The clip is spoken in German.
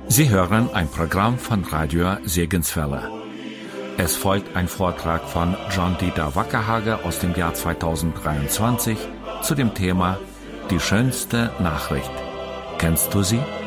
Sie hören ein Programm von Radio Segenswelle. Es folgt ein Vortrag von John-Dieter Wackerhage aus dem Jahr 2023 zu dem Thema Die schönste Nachricht. Kennst du sie?